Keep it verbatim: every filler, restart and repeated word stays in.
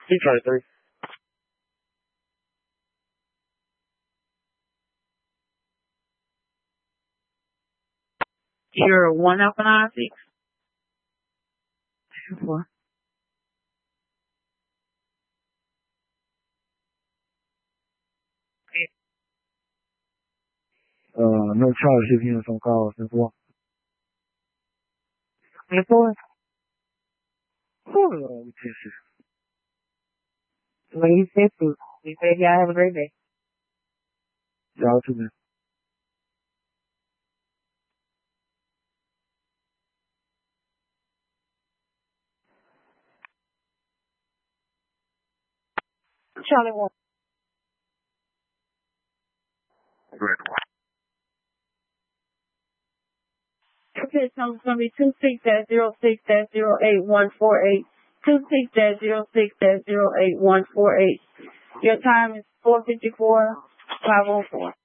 Two Charlie three. You're one Alpha nine six. Two four. Uh, no Charlie six units on call, ten four. Ten four. Oh, Jesus. Well, you said food. You said y'all have a great day. Y'all too, man. Charlie one. Great. Okay, so it's going to be two six dash zero six dash zero eight one four eight. two six dash zero six dash zero eight one four eight. Your time is four fifty-four, five oh four.